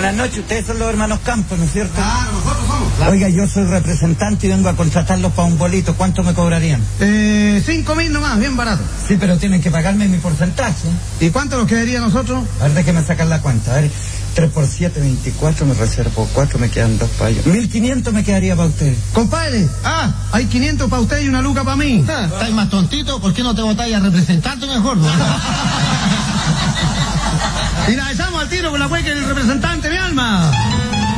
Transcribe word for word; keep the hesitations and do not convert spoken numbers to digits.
Buenas noches, ustedes son los hermanos Campos, ¿no es cierto? Claro, nosotros somos. Claro. Oiga, yo soy representante y vengo a contratarlos para un bolito. ¿Cuánto me cobrarían? Eh, cinco mil nomás, bien barato. Sí, pero tienen que pagarme mi porcentaje. ¿Y cuánto nos quedaría a nosotros? A ver, déjeme sacar la cuenta. A ver, tres por siete, veinticuatro, me reservo cuatro, me quedan dos para ellos. mil quinientos me quedaría para ustedes. Compadre, ah, hay quinientos para usted y una luca para mí. Ah, ¿estáis más tontito? ¿Por qué no te botáis a representante mejor, no? Y la echamos al tiro con la hueca del representante, mi alma.